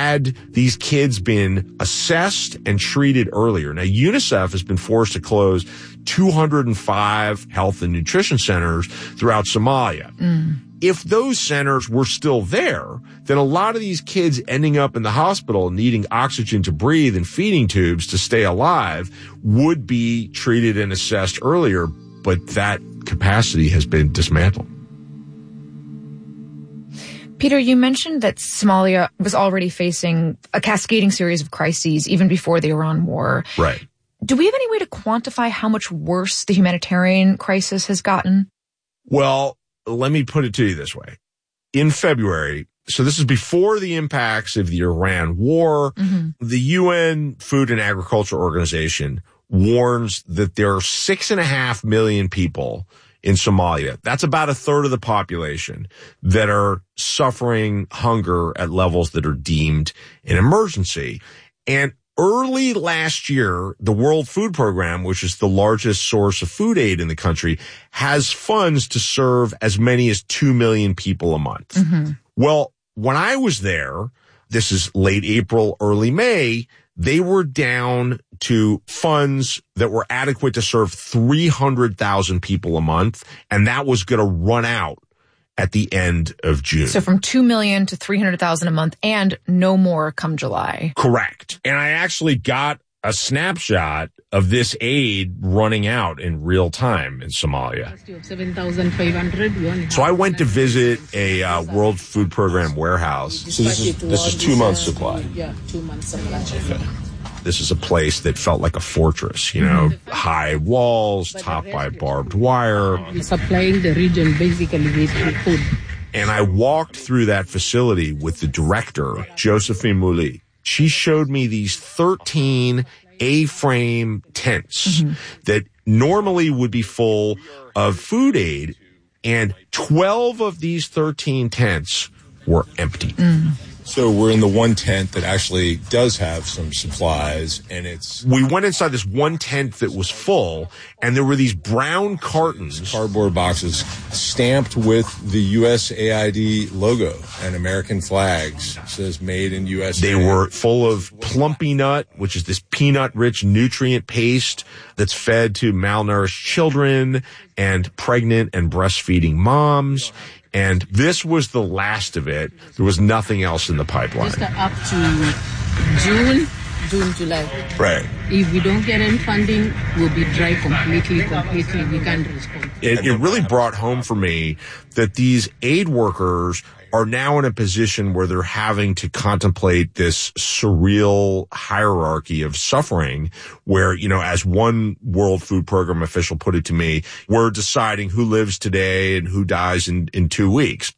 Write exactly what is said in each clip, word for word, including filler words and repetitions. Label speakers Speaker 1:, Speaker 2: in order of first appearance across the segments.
Speaker 1: had these kids been assessed and treated earlier. Now, UNICEF has been forced to close two hundred five health and nutrition centers throughout Somalia. Mm. If those centers were still there, then a lot of these kids ending up in the hospital needing oxygen to breathe and feeding tubes to stay alive would be treated and assessed earlier, but that capacity has been dismantled.
Speaker 2: Peter, you mentioned that Somalia was already facing a cascading series of crises even before the Iran war.
Speaker 1: Right.
Speaker 2: Do we have any way to quantify how much worse the humanitarian crisis has gotten?
Speaker 1: Well, let me put it to you this way. In February, so this is before the impacts of the Iran war, mm-hmm. the U N Food and Agriculture Organization warns that there are six and a half million people in Somalia. That's about a third of the population that are suffering hunger at levels that are deemed an emergency. And early last year, the World Food Program, which is the largest source of food aid in the country, has funds to serve as many as two million people a month. Mm-hmm. Well, when I was there, this is late April, early May, they were down to funds that were adequate to serve three hundred thousand people a month, and that was going to run out at the end of June.
Speaker 2: So from two million to three hundred thousand a month and no more come July.
Speaker 1: Correct. And I actually got a snapshot of this aid running out in real time in Somalia. So I went to visit a uh, World Food Program warehouse. So this is, this is two months supply.
Speaker 3: Yeah, two months supply.
Speaker 1: Okay. This is a place that felt like a fortress, you know, high walls, topped by barbed wire.
Speaker 3: Supplying the region basically with food.
Speaker 1: And I walked through that facility with the director, Josephine Mouli. She showed me these thirteen A-frame tents mm-hmm. that normally would be full of food aid, and twelve of these thirteen tents were empty. Mm.
Speaker 4: So we're in the one tent that actually does have some supplies, and it's...
Speaker 1: We went inside this one tent that was full, and there were these brown cartons.
Speaker 4: Cardboard boxes stamped with the U S A I D logo and American flags. It says made in U S A.
Speaker 1: They were full of Plumpy Nut, which is this peanut-rich nutrient paste that's fed to malnourished children and pregnant and breastfeeding moms. And this was the last of it. There was nothing else in the pipeline.
Speaker 3: Just up to June, June, July.
Speaker 1: Right.
Speaker 3: If we don't get any funding, we'll be dry completely, completely. We can't respond.
Speaker 1: It, it really brought home for me that these aid workers are now in a position where they're having to contemplate this surreal hierarchy of suffering where, you know, as one World Food Program official put it to me, we're deciding who lives today and who dies in, in two weeks.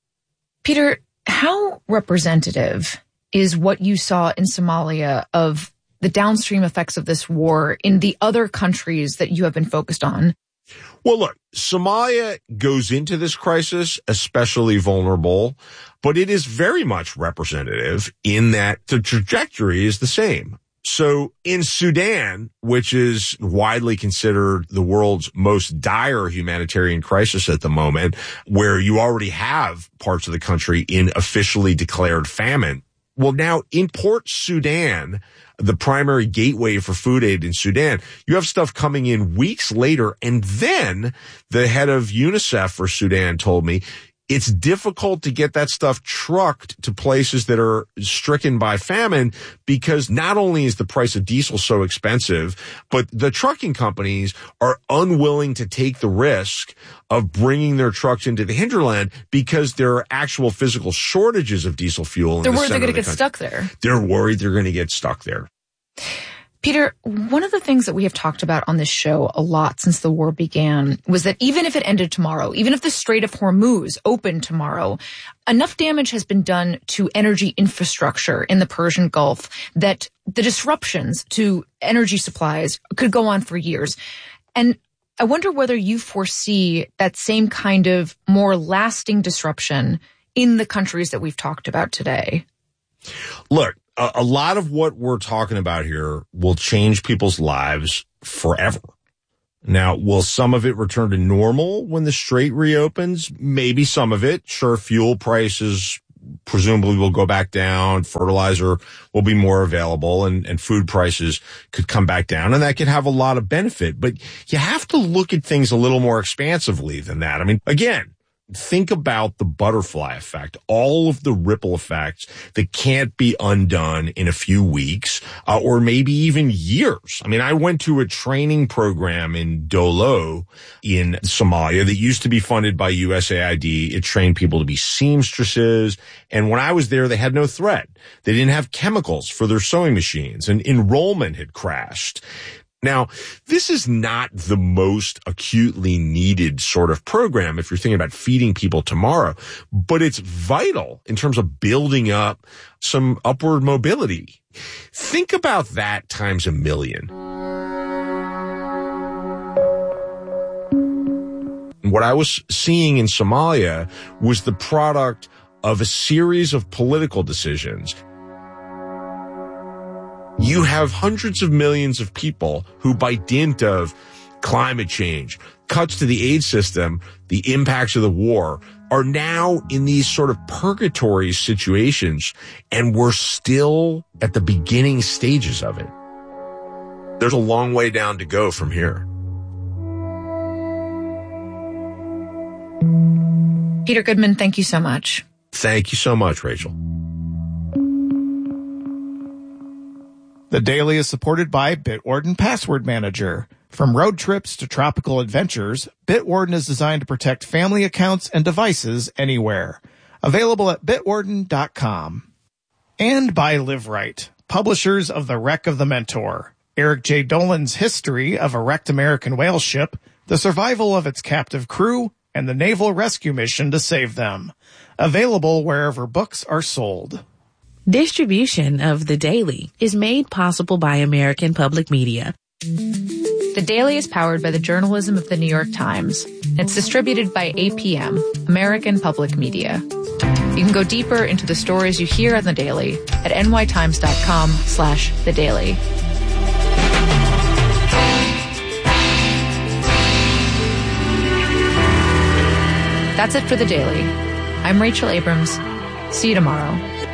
Speaker 2: Peter, how representative is what you saw in Somalia of the downstream effects of this war in the other countries that you have been focused on?
Speaker 1: Well, look, Somalia goes into this crisis especially vulnerable, but it is very much representative in that the trajectory is the same. So in Sudan, which is widely considered the world's most dire humanitarian crisis at the moment, where you already have parts of the country in officially declared famine, well, now in Port Sudan, the primary gateway for food aid in Sudan, you have stuff coming in weeks later. And then the head of UNICEF for Sudan told me it's difficult to get that stuff trucked to places that are stricken by famine because not only is the price of diesel so expensive, but the trucking companies are unwilling to take the risk of bringing their trucks into the hinterland because there are actual physical shortages of diesel fuel. In
Speaker 2: they're
Speaker 1: the
Speaker 2: worried they're going to
Speaker 1: the
Speaker 2: get stuck there.
Speaker 1: They're worried they're going to get stuck there.
Speaker 2: Peter, one of the things that we have talked about on this show a lot since the war began was that even if it ended tomorrow, even if the Strait of Hormuz opened tomorrow, enough damage has been done to energy infrastructure in the Persian Gulf that the disruptions to energy supplies could go on for years. And I wonder whether you foresee that same kind of more lasting disruption in the countries that we've talked about today.
Speaker 1: Look, a, a lot of what we're talking about here will change people's lives forever. Now, will some of it return to normal when the strait reopens? Maybe some of it. Sure, fuel prices presumably will go back down. Fertilizer will be more available, and, and food prices could come back down, and that could have a lot of benefit. But you have to look at things a little more expansively than that. I mean, again, think about the butterfly effect, all of the ripple effects that can't be undone in a few weeks, uh, or maybe even years. I mean, I went to a training program in Dolo in Somalia that used to be funded by U S A I D. It trained people to be seamstresses. And when I was there, they had no thread. They didn't have chemicals for their sewing machines, and enrollment had crashed. Now, this is not the most acutely needed sort of program if you're thinking about feeding people tomorrow, but it's vital in terms of building up some upward mobility. Think about that times a million. What I was seeing in Somalia was the product of a series of political decisions. You have hundreds of millions of people who, by dint of climate change, cuts to the aid system, the impacts of the war, are now in these sort of purgatory situations, and we're still at the beginning stages of it. There's a long way down to go from here.
Speaker 2: Peter Goodman, thank you so much.
Speaker 1: Thank you so much, Rachel.
Speaker 5: The Daily is supported by Bitwarden Password Manager. From road trips to tropical adventures, Bitwarden is designed to protect family accounts and devices anywhere. Available at bitwarden dot com. And by Live Right, publishers of The Wreck of the Mentor, Eric J. Dolan's history of a wrecked American whale ship, the survival of its captive crew, and the naval rescue mission to save them. Available wherever books are sold.
Speaker 6: Distribution of The Daily is made possible by American Public Media.
Speaker 2: The Daily is powered by the journalism of the New York Times. It's distributed by A P M, American Public Media. You can go deeper into the stories you hear on The Daily at nytimes.com slash The Daily. That's it for The Daily. I'm Rachel Abrams. See you tomorrow.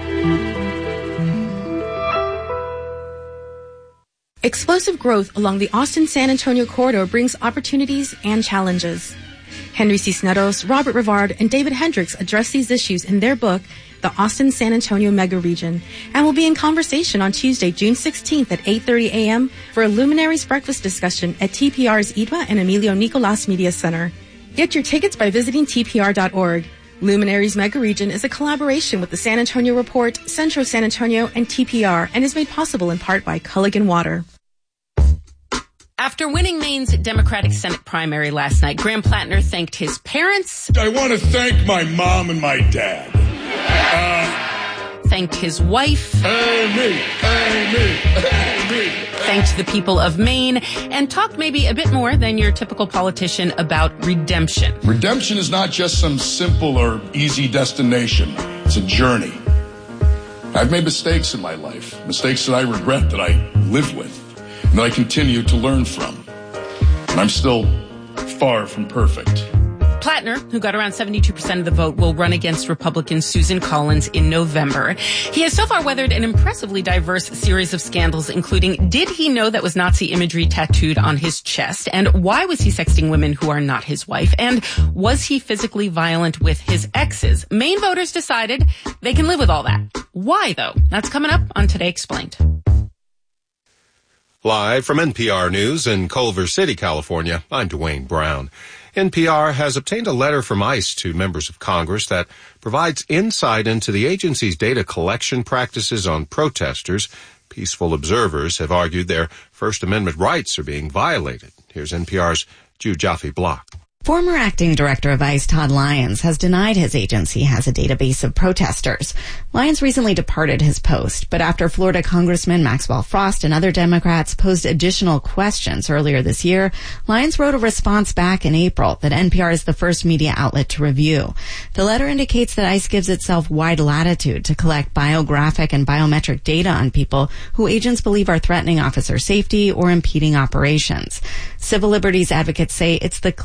Speaker 7: Explosive growth along the Austin-San Antonio corridor brings opportunities and challenges. Henry Cisneros, Robert Rivard, and David Hendricks address these issues in their book, The Austin-San Antonio Mega Region, and will be in conversation on Tuesday, June sixteenth at eight thirty a.m. for a Luminaries breakfast discussion at T P R's Idwa and Emilio Nicolas Media Center. Get your tickets by visiting T P R dot org. Luminaries Mega Region is a collaboration with the San Antonio Report, Centro San Antonio, and T P R, and is made possible in part by Culligan Water.
Speaker 8: After winning Maine's Democratic Senate primary last night, Graham Plattner thanked his parents.
Speaker 9: I want to thank my mom and my dad. Uh,
Speaker 8: thanked his wife.
Speaker 9: Hey, me, hey, me, hey, me.
Speaker 8: Thanked the people of Maine, and talked maybe a bit more than your typical politician about redemption.
Speaker 9: Redemption is not just some simple or easy destination. It's a journey. I've made mistakes in my life, mistakes that I regret, that I live with, and that I continue to learn from. And I'm still far from perfect.
Speaker 8: Plattner, who got around seventy-two percent of the vote, will run against Republican Susan Collins in November. He has so far weathered an impressively diverse series of scandals, including did he know that was Nazi imagery tattooed on his chest? And why was he sexting women who are not his wife? And was he physically violent with his exes? Maine voters decided they can live with all that. Why, though? That's coming up on Today Explained.
Speaker 10: Live from N P R News in Culver City, California, I'm Dwayne Brown. N P R has obtained a letter from ICE to members of Congress that provides insight into the agency's data collection practices on protesters. Peaceful observers have argued their First Amendment rights are being violated. Here's N P R's Ju Jaffe Block.
Speaker 11: Former acting director of ICE Todd Lyons has denied his agency has a database of protesters. Lyons recently departed his post, but after Florida Congressman Maxwell Frost and other Democrats posed additional questions earlier this year, Lyons wrote a response back in April that N P R is the first media outlet to review. The letter indicates that ICE gives itself wide latitude to collect biographic and biometric data on people who agents believe are threatening officer safety or impeding operations. Civil liberties advocates say it's the clearest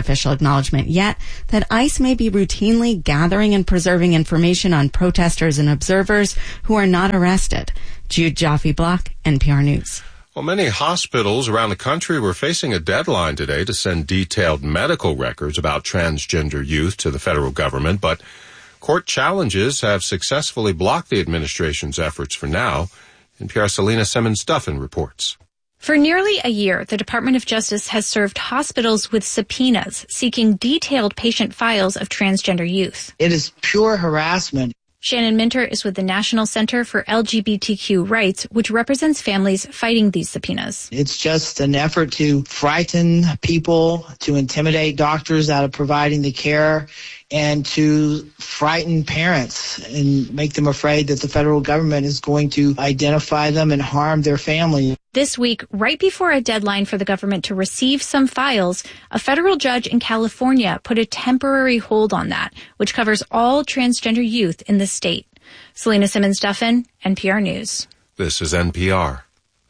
Speaker 11: official acknowledgement yet that ICE may be routinely gathering and preserving information on protesters and observers who are not arrested. Jude Jaffe-Block, N P R News.
Speaker 10: Well, many hospitals around the country were facing a deadline today to send detailed medical records about transgender youth to the federal government, but court challenges have successfully blocked the administration's efforts for now. N P R's Selena Simmons-Duffin reports.
Speaker 12: For nearly a year, the Department of Justice has served hospitals with subpoenas seeking detailed patient files of transgender youth.
Speaker 13: It is pure harassment.
Speaker 12: Shannon Minter is with the National Center for L G B T Q Rights, which represents families fighting these subpoenas.
Speaker 13: It's just an effort to frighten people, to intimidate doctors out of providing the care, and to frighten parents and make them afraid that the federal government is going to identify them and harm their family.
Speaker 12: This week, right before a deadline for the government to receive some files, a federal judge in California put a temporary hold on that, which covers all transgender youth in the state. Selena Simmons-Duffin, N P R News.
Speaker 10: This is N P R.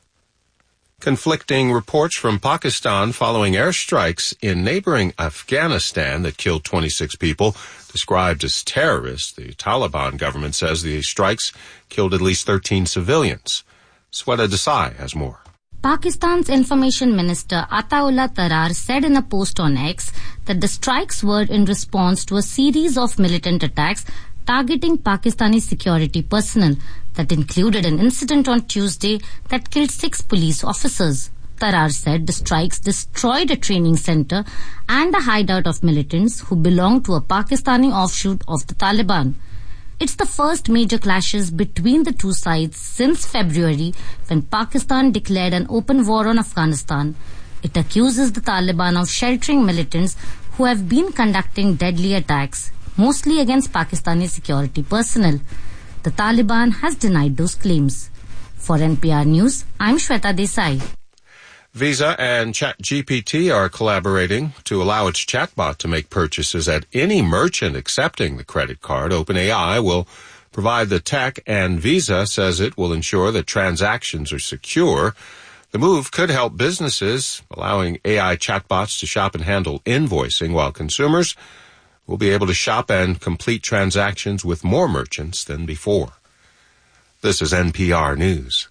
Speaker 10: Conflicting reports from Pakistan following airstrikes in neighboring Afghanistan that killed twenty-six people. Described as terrorists, the Taliban government says the strikes killed at least thirteen civilians. Sweta Desai has more.
Speaker 14: Pakistan's Information Minister Ataullah Tarar said in a post on X that the strikes were in response to a series of militant attacks targeting Pakistani security personnel that included an incident on Tuesday that killed six police officers. Tarar said the strikes destroyed a training center and a hideout of militants who belong to a Pakistani offshoot of the Taliban. It's the first major clashes between the two sides since February, when Pakistan declared an open war on Afghanistan. It accuses the Taliban of sheltering militants who have been conducting deadly attacks, mostly against Pakistani security personnel. The Taliban has denied those claims. For N P R News, I'm Shweta Desai.
Speaker 10: Visa and ChatGPT are collaborating to allow its chatbot to make purchases at any merchant accepting the credit card. OpenAI will provide the tech, and Visa says it will ensure that transactions are secure. The move could help businesses, allowing A I chatbots to shop and handle invoicing, while consumers will be able to shop and complete transactions with more merchants than before. This is N P R News.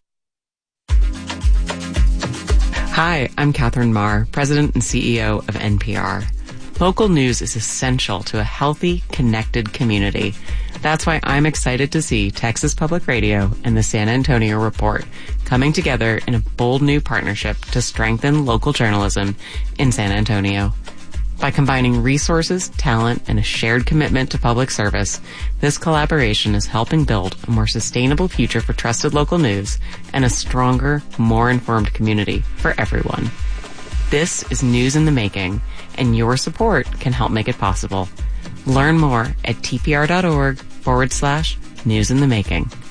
Speaker 15: Hi, I'm Catherine Marr, President and C E O of N P R. Local news is essential to a healthy, connected community. That's why I'm excited to see Texas Public Radio and the San Antonio Report coming together in a bold new partnership to strengthen local journalism in San Antonio. By combining resources, talent, and a shared commitment to public service, this collaboration is helping build a more sustainable future for trusted local news and a stronger, more informed community for everyone. This is News in the Making, and your support can help make it possible. Learn more at tpr.org forward slash news in the making.